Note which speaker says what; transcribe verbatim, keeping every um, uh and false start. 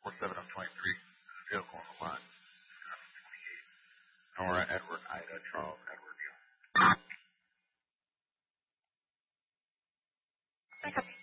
Speaker 1: four seven of twenty-three. Vehicle on the line. Nora, Edward, Ida, Charles, Edward, Young.
Speaker 2: Pick up